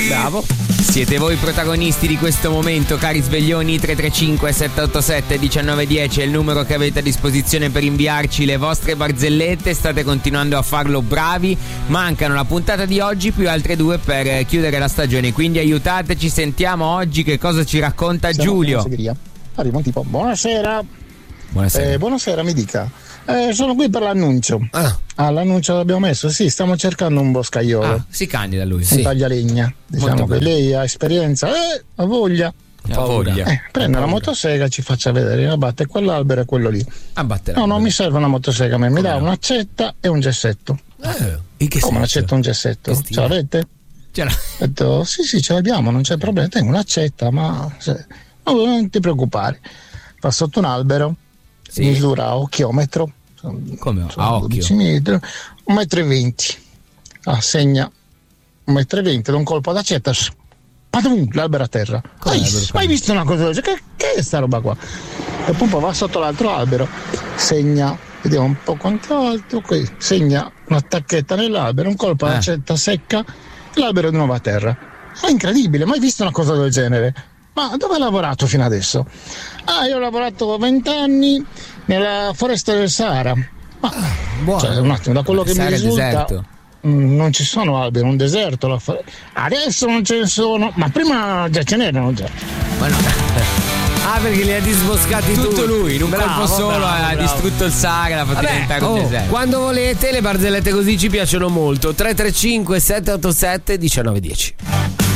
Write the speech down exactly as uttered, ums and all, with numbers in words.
Bravo. Siete voi protagonisti di questo momento, cari sveglioni. Tre tre cinque sette otto sette uno nove uno zero è il numero che avete a disposizione per inviarci le vostre barzellette. State continuando a farlo, bravi. Mancano la puntata di oggi più altre due per chiudere la stagione, quindi aiutateci. Sentiamo oggi che cosa ci racconta Siamo Giulio. Arriva un tipo: buonasera. Buonasera. Eh, buonasera, mi dica. Eh, sono qui per l'annuncio. Ah. Ah, l'annuncio l'abbiamo messo? Sì, stiamo cercando un boscaiolo. Ah, si candida lui. Un Sì. taglialegna. Diciamo Molto che bene. lei ha esperienza, eh, ha voglia. Ha voglia. Eh, prende la motosega e ci faccia vedere, abbatte quell'albero e quello lì. Abbatterà. No, non mi serve una motosega a me, mi dà un'accetta e un gessetto. Eh, in che Come senso? un'accetta e un gessetto? Che Ce l'avete? Ce l'ha. Ho detto, sì, sì, ce l'abbiamo, non c'è problema. Tengo un'accetta, ma se- no, non ti preoccupare. Va sotto un albero, Sì. misura a occhiometro. Come Sono a occhio? dodici metri, un metro e venti. Ah, segna un metro e venti, da un colpo d'accetta, sh- padum, l'albero a terra. Come Hai l'albero mai visto una cosa del genere? Che, che è sta roba qua? E poi va sotto l'altro albero, segna, vediamo un po' quanto alto, qui, segna una tacchetta nell'albero, un colpo Eh. d'accetta secca, l'albero di nuovo a terra. È incredibile, mai visto una cosa del genere? Ma dove hai lavorato fino adesso? Ah, io ho lavorato vent'anni nella foresta del Sahara. Ma Buono. cioè, un attimo, da quello che mi Sahara è risulta, deserto. mh, non ci sono alberi, è un deserto. La fore- Adesso non ce ne sono, ma prima già ce n'erano già. Ma no. Ah, perché li ha disboscati Tutto tutti. lui, in un Bravo, colpo solo bravo, ha bravo. distrutto il Sahara, l'ha fatto Vabbè, diventare un oh, deserto. quando volete le barzellette così ci piacciono molto. Tre tre cinque sette otto sette uno nove uno zero.